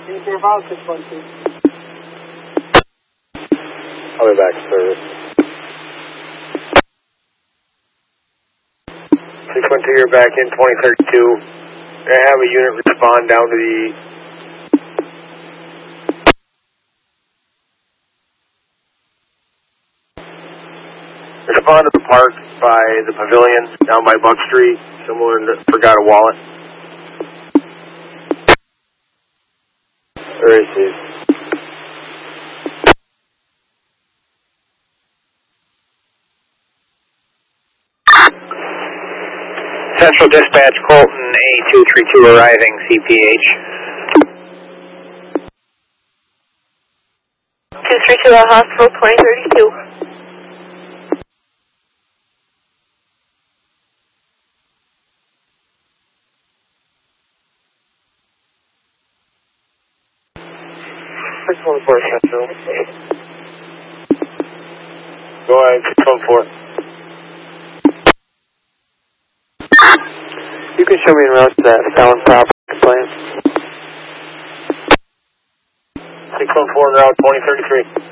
Interval 612. I'll be back to service. 612, you're back in 2032. I have a unit respond down to the respond to the park by the pavilion down by Buck Street. Someone forgot a wallet. Where is he? Central Dispatch, Colton, A232 arriving, CPH. 232 at Hospital 2032. Central. Go ahead, 614. You can show me en route to that Fallon property complaint. 614 en route 2033.